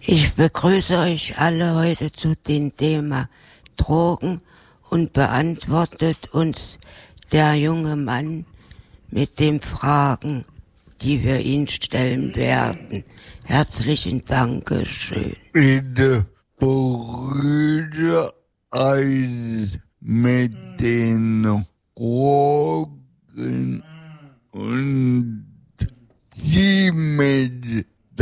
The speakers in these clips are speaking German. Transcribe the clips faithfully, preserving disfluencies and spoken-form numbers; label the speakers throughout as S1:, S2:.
S1: Ich begrüße euch alle heute zu dem Thema Drogen und beantwortet uns der junge Mann mit den Fragen, die wir ihn stellen werden. Herzlichen Dankeschön.
S2: Bitte Brüder als mit den Drogen und Sie mit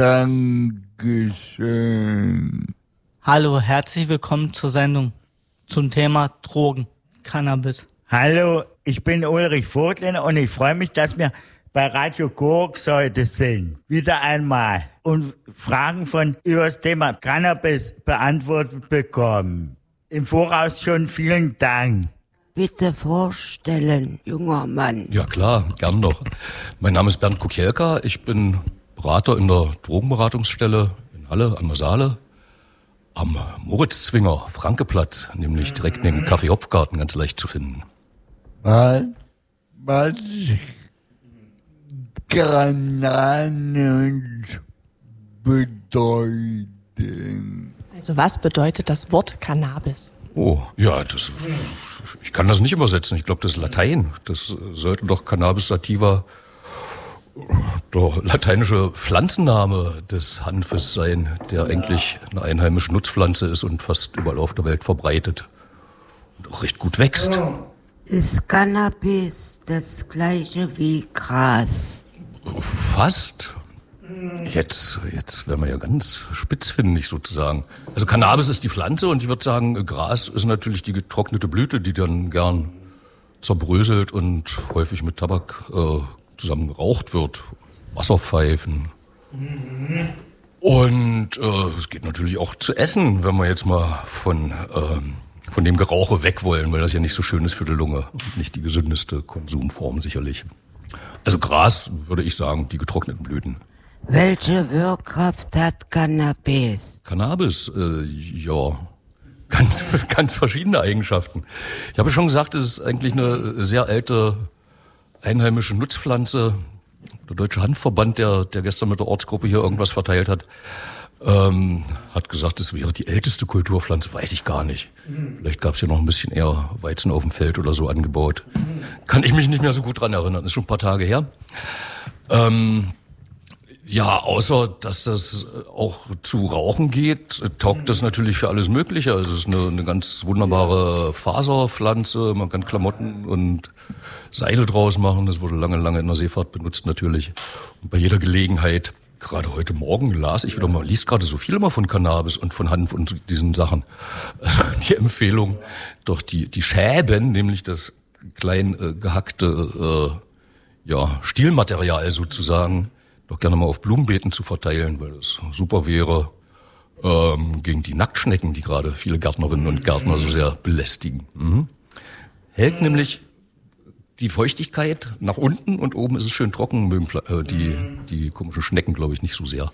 S2: Dankeschön.
S3: Hallo, herzlich willkommen zur Sendung zum Thema Drogen, Cannabis.
S4: Hallo, ich bin Ulrich Vogtländer und ich freue mich, dass wir bei Radio Korax heute sind. Wieder einmal. Und Fragen von über das Thema Cannabis beantwortet bekommen. Im Voraus schon vielen Dank.
S1: Bitte vorstellen, junger Mann.
S5: Ja klar, gern doch. Mein Name ist Bernd Kukielka, ich bin Berater in der Drogenberatungsstelle in Halle an der Saale am Moritz-Zwinger Frankeplatz, nämlich direkt neben dem Café Hopfgarten, ganz leicht zu finden.
S2: Was, was Cannabis bedeuten?
S6: Also was bedeutet das Wort Cannabis?
S5: Oh, ja, das, ich kann das nicht übersetzen. Ich glaube, das ist Latein. Das sollte doch Cannabis sativa, der lateinische Pflanzenname des Hanfes sein, der eigentlich eine einheimische Nutzpflanze ist und fast überall auf der Welt verbreitet und auch recht gut wächst.
S1: Ist Cannabis das gleiche wie Gras?
S5: Fast. Jetzt, jetzt werden wir ja ganz spitzfindig sozusagen. Also Cannabis ist die Pflanze und ich würde sagen, Gras ist natürlich die getrocknete Blüte, die dann gern zerbröselt und häufig mit Tabak äh, zusammen geraucht wird. Wasserpfeifen. Mhm. Und äh, es geht natürlich auch zu essen, wenn wir jetzt mal von, ähm, von dem Gerauche weg wollen, weil das ja nicht so schön ist für die Lunge und nicht die gesündeste Konsumform sicherlich. Also Gras, würde ich sagen, die getrockneten Blüten.
S1: Welche Wirkkraft hat Cannabis?
S5: Cannabis, äh, ja, ganz, ganz verschiedene Eigenschaften. Ich habe schon gesagt, es ist eigentlich eine sehr alte einheimische Nutzpflanze. Der Deutsche Hanfverband, der, der gestern mit der Ortsgruppe hier irgendwas verteilt hat, ähm, hat gesagt, es wäre die älteste Kulturpflanze, weiß ich gar nicht. Vielleicht gab es ja noch ein bisschen eher Weizen auf dem Feld oder so angebaut. Kann ich mich nicht mehr so gut dran erinnern, ist schon ein paar Tage her. Ähm, Ja, außer dass das auch zu Rauchen geht, taugt das natürlich für alles Mögliche. Also es ist eine, eine ganz wunderbare Faserpflanze. Man kann Klamotten und Seile draus machen. Das wurde lange, lange in der Seefahrt benutzt natürlich. Und bei jeder Gelegenheit, gerade heute Morgen las ich wieder mal, liest gerade so viel immer von Cannabis und von Hanf und diesen Sachen. Die Empfehlung, doch die, die Schäben, nämlich das klein äh, gehackte äh, ja, Stielmaterial sozusagen, doch gerne mal auf Blumenbeeten zu verteilen, weil es super wäre ähm, gegen die Nacktschnecken, die gerade viele Gärtnerinnen und Gärtner so sehr belästigen. Mhm. Hält nämlich die Feuchtigkeit nach unten und oben ist es schön trocken, mögen äh, die, die komischen Schnecken, glaube ich, nicht so sehr.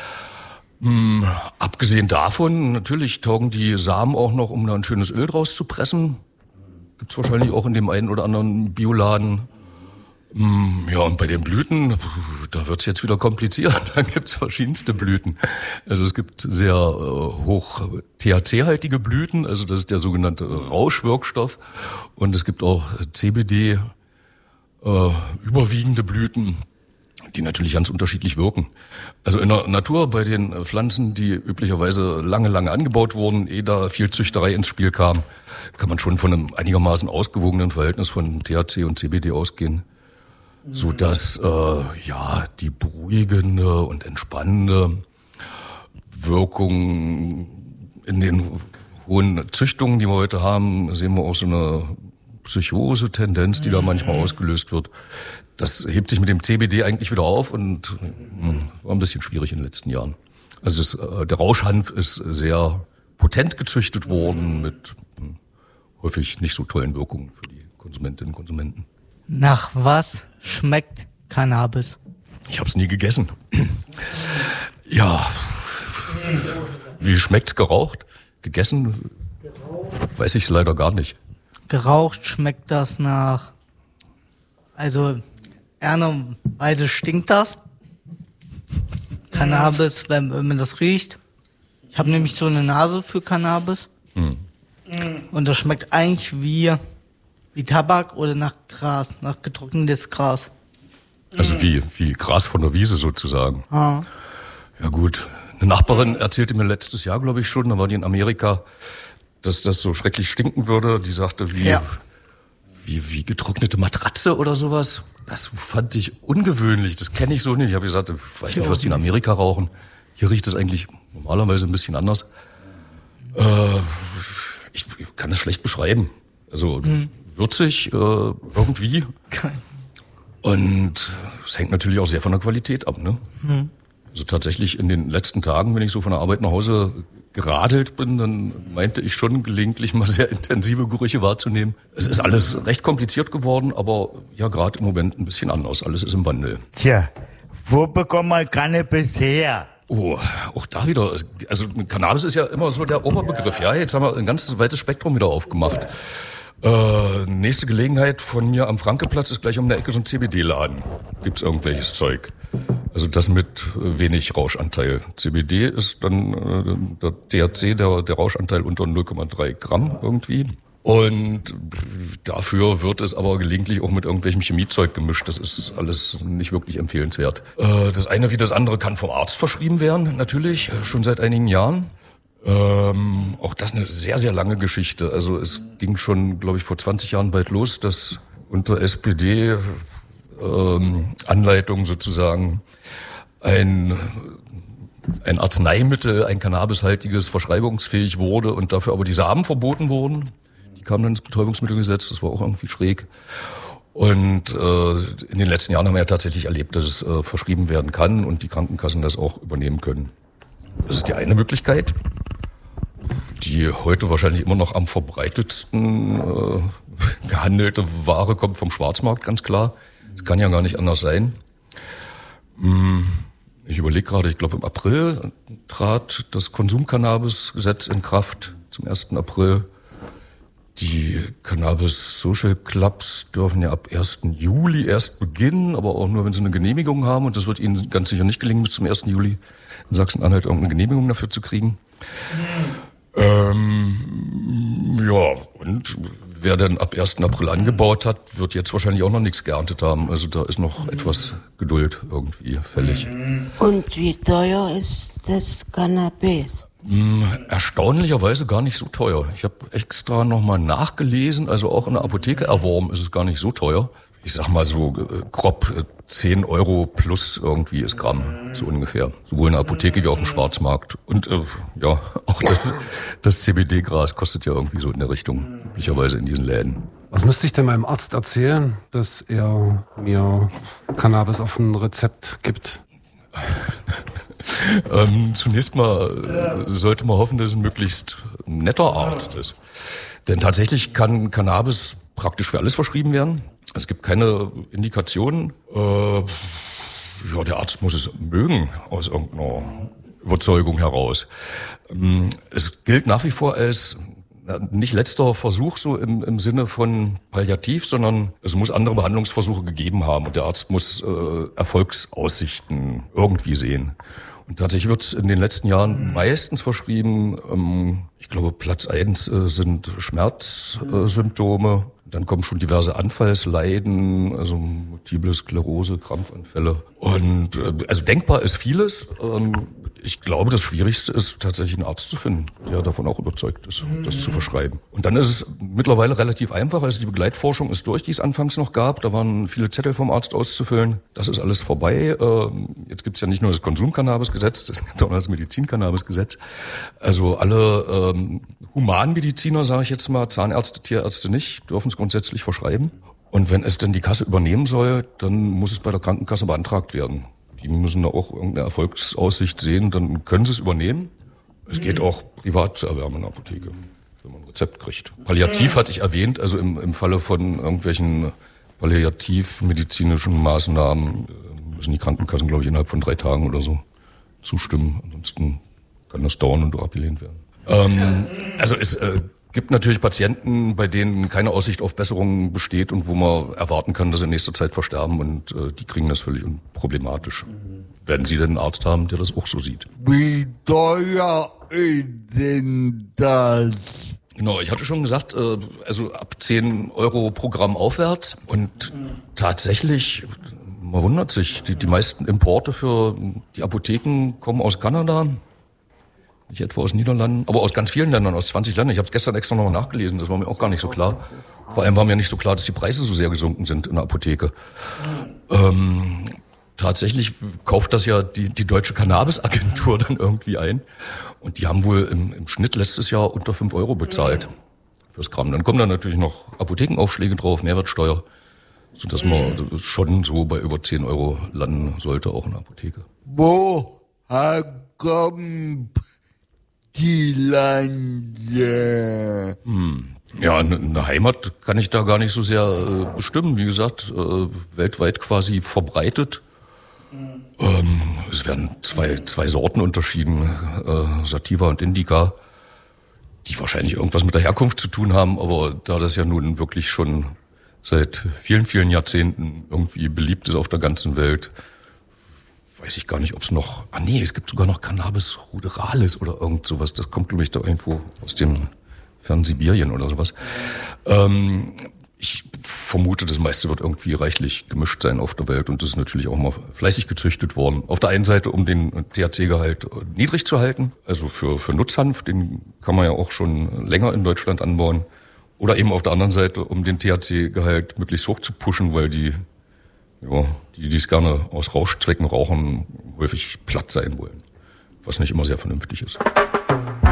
S5: Mhm. Abgesehen davon, natürlich taugen die Samen auch noch, um da ein schönes Öl draus zu pressen. Gibt's wahrscheinlich auch in dem einen oder anderen Bioladen. Ja, und bei den Blüten, da wird's jetzt wieder kompliziert. Da gibt's verschiedenste Blüten. Also es gibt sehr äh, hoch T H C-haltige Blüten, also das ist der sogenannte Rauschwirkstoff. Und es gibt auch C B D äh, überwiegende Blüten, die natürlich ganz unterschiedlich wirken. Also in der Natur bei den Pflanzen, die üblicherweise lange, lange angebaut wurden, ehe da viel Züchterei ins Spiel kam, kann man schon von einem einigermaßen ausgewogenen Verhältnis von T H C und C B D ausgehen. So dass äh, ja die beruhigende und entspannende Wirkung in den hohen Züchtungen, die wir heute haben, sehen wir auch so eine Psychose-Tendenz, die da manchmal ausgelöst wird. Das hebt sich mit dem C B D eigentlich wieder auf und mh, war ein bisschen schwierig in den letzten Jahren. Also das, äh, der Rauschhanf ist sehr potent gezüchtet worden mit mh, häufig nicht so tollen Wirkungen für die Konsumentinnen und Konsumenten.
S3: Nach was schmeckt Cannabis?
S5: Ich habe es nie gegessen. Ja, wie schmeckt's geraucht? Gegessen? Weiß ich es leider gar nicht.
S3: Geraucht schmeckt das nach, also ehrlicherweise stinkt das. Cannabis, wenn, wenn man das riecht, Ich habe nämlich so eine Nase für Cannabis.
S5: Hm.
S3: Und das schmeckt eigentlich wie, wie Tabak oder nach Gras, nach getrocknetes Gras.
S5: Also wie, wie Gras von der Wiese sozusagen.
S3: Ah.
S5: Ja gut. Eine Nachbarin erzählte mir letztes Jahr, glaube ich schon, da war die in Amerika, dass das so schrecklich stinken würde. Die sagte, wie,
S3: Ja.
S5: wie, wie getrocknete Matratze oder sowas. Das fand ich ungewöhnlich. Das kenne ich so nicht. Ich habe gesagt, ich weiß nicht, was die in Amerika rauchen. Hier riecht es eigentlich normalerweise ein bisschen anders. Äh, ich kann das schlecht beschreiben. Also mhm. würzig äh, irgendwie.
S3: Kein.
S5: Und es hängt natürlich auch sehr von der Qualität ab. Ne? Mhm. Also tatsächlich in den letzten Tagen, wenn ich so von der Arbeit nach Hause geradelt bin, dann meinte ich schon gelegentlich mal sehr intensive Gerüche wahrzunehmen. Es ist alles recht kompliziert geworden, aber ja gerade im Moment ein bisschen anders. Alles ist im Wandel.
S4: Tja, wo bekommt man Cannabis her?
S5: Oh, auch da wieder. Also Cannabis ist ja immer so der Oberbegriff. Ja, jetzt haben wir ein ganz weites Spektrum wieder aufgemacht. Äh, nächste Gelegenheit von mir am Frankeplatz ist gleich um der Ecke so ein C B D-Laden. Gibt's irgendwelches Zeug? Also das mit wenig Rauschanteil. C B D ist dann äh, der T H C, der, der Rauschanteil unter null Komma drei Gramm irgendwie. Und dafür wird es aber gelegentlich auch mit irgendwelchem Chemiezeug gemischt. Das ist alles nicht wirklich empfehlenswert. Äh, das eine wie das andere kann vom Arzt verschrieben werden, natürlich, schon seit einigen Jahren. Ähm, auch das eine sehr, sehr lange Geschichte. Also es ging schon, glaube ich, vor zwanzig Jahren bald los, dass unter S P D ähm, Anleitung sozusagen ein, ein Arzneimittel, ein cannabishaltiges, verschreibungsfähig wurde und dafür aber die Samen verboten wurden. Die kamen dann ins Betäubungsmittelgesetz, das war auch irgendwie schräg. Und äh, in den letzten Jahren haben wir ja tatsächlich erlebt, dass es äh, verschrieben werden kann und die Krankenkassen das auch übernehmen können. Das ist die eine Möglichkeit, die heute wahrscheinlich immer noch am verbreitetsten äh, gehandelte Ware kommt vom Schwarzmarkt, ganz klar. Das kann ja gar nicht anders sein. Ich überlege gerade, ich glaube im April trat das Konsumcannabis-Gesetz in Kraft, zum ersten April. Die Cannabis-Social Clubs dürfen ja ab ersten Juli erst beginnen, aber auch nur, wenn sie eine Genehmigung haben. Und das wird ihnen ganz sicher nicht gelingen, bis zum ersten Juli in Sachsen-Anhalt irgendeine Genehmigung dafür zu kriegen. Ähm, ja, und wer dann ab ersten April angebaut hat, wird jetzt wahrscheinlich auch noch nichts geerntet haben. Also da ist noch etwas Geduld irgendwie fällig.
S1: Und wie teuer ist das Cannabis?
S5: Erstaunlicherweise gar nicht so teuer. Ich habe extra nochmal nachgelesen, also auch in der Apotheke erworben ist es gar nicht so teuer. Ich sag mal so grob zehn Euro plus irgendwie ist Gramm, so ungefähr. Sowohl in der Apotheke wie auf dem Schwarzmarkt. Und äh, ja, auch das, das C B D-Gras kostet ja irgendwie so in der Richtung, üblicherweise in diesen Läden.
S7: Was müsste ich denn meinem Arzt erzählen, dass er mir Cannabis auf ein Rezept gibt?
S5: ähm, zunächst mal äh, sollte man hoffen, dass es ein möglichst netter Arzt ist. Denn tatsächlich kann Cannabis praktisch für alles verschrieben werden. Es gibt keine Indikationen. Äh, ja, der Arzt muss es mögen aus irgendeiner Überzeugung heraus. Ähm, es gilt nach wie vor als nicht letzter Versuch so im, im Sinne von palliativ, sondern es muss andere Behandlungsversuche gegeben haben und der Arzt muss äh, Erfolgsaussichten irgendwie sehen. Und tatsächlich wird es in den letzten Jahren meistens verschrieben, ähm, ich glaube Platz eins äh, sind Schmerzsymptome, äh, dann kommen schon diverse Anfallsleiden, also multiple Sklerose, Krampfanfälle. Und äh, also denkbar ist vieles. Ähm, ich glaube, das Schwierigste ist tatsächlich einen Arzt zu finden, der davon auch überzeugt ist, das zu verschreiben. Und dann ist es mittlerweile relativ einfach. Also die Begleitforschung ist durch, die es anfangs noch gab. Da waren viele Zettel vom Arzt auszufüllen. Das ist alles vorbei. Jetzt gibt es ja nicht nur das Konsumcannabisgesetz, es gibt auch das Medizincannabisgesetz. Also alle ähm, Humanmediziner, sage ich jetzt mal, Zahnärzte, Tierärzte nicht, dürfen es grundsätzlich verschreiben. Und wenn es denn die Kasse übernehmen soll, dann muss es bei der Krankenkasse beantragt werden. Die müssen da auch irgendeine Erfolgsaussicht sehen, dann können sie es übernehmen. Es geht auch privat zu erwärmen in der Apotheke, wenn man ein Rezept kriegt. Palliativ hatte ich erwähnt, also im, im Falle von irgendwelchen palliativmedizinischen Maßnahmen müssen die Krankenkassen, glaube ich, innerhalb von drei Tagen oder so zustimmen. Ansonsten kann das dauern und auch abgelehnt werden. Ähm, also es äh, Gibt natürlich Patienten, bei denen keine Aussicht auf Besserung besteht und wo man erwarten kann, dass sie in nächster Zeit versterben und äh, die kriegen das völlig unproblematisch. Mhm. Werden Sie denn einen Arzt haben, der das auch so sieht?
S2: Wie teuer ist denn das?
S5: Genau, ich hatte schon gesagt, äh, also ab zehn Euro pro Gramm aufwärts und mhm. tatsächlich, man wundert sich, die, die meisten Importe für die Apotheken kommen aus Kanada. Nicht etwa aus den Niederlanden, aber aus ganz vielen Ländern, aus zwanzig Ländern. Ich habe es gestern extra noch nachgelesen, das war mir auch gar nicht so klar. Vor allem war mir nicht so klar, dass die Preise so sehr gesunken sind in der Apotheke. Ähm, tatsächlich kauft das ja die, die Deutsche Cannabis-Agentur dann irgendwie ein. Und die haben wohl im, im Schnitt letztes Jahr unter fünf Euro bezahlt fürs Gramm. Dann kommen da natürlich noch Apothekenaufschläge drauf, Mehrwertsteuer, sodass man schon so bei über zehn Euro landen sollte, auch in der Apotheke.
S2: Wo kommt die Lande?
S5: Hm. Ja, eine Heimat kann ich da gar nicht so sehr äh, bestimmen. Wie gesagt, äh, weltweit quasi verbreitet. Ähm, es werden zwei, zwei Sorten unterschieden, äh, Sativa und Indica, die wahrscheinlich irgendwas mit der Herkunft zu tun haben. Aber da das ja nun wirklich schon seit vielen, vielen Jahrzehnten irgendwie beliebt ist auf der ganzen Welt, weiß ich gar nicht, ob es noch... Ah nee, es gibt sogar noch Cannabis ruderalis oder irgend sowas. Das kommt, glaube ich, da irgendwo aus dem fernen Sibirien oder sowas. Ähm, ich vermute, das meiste wird irgendwie reichlich gemischt sein auf der Welt und das ist natürlich auch mal fleißig gezüchtet worden. Auf der einen Seite, um den T H C-Gehalt niedrig zu halten, also für, für Nutzhanf, den kann man ja auch schon länger in Deutschland anbauen. Oder eben auf der anderen Seite, um den T H C-Gehalt möglichst hoch zu pushen, weil die Ja, die, die es gerne aus Rauschzwecken rauchen, häufig platt sein wollen, was nicht immer sehr vernünftig ist.